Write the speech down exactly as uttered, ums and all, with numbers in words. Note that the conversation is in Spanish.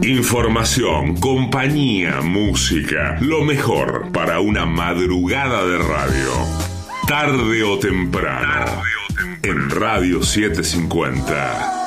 Información, compañía, música, lo mejor para una madrugada de radio. Tarde o temprano, Tarde o temprano. En Radio setecientos cincuenta.